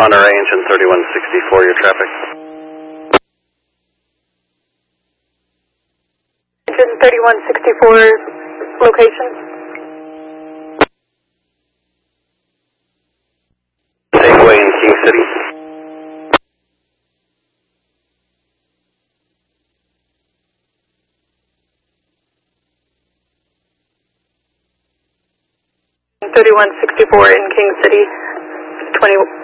Monterey, engine 3164, your traffic. Engine 3164, location. Safeway in King City. Engine 3164 in King City, 20.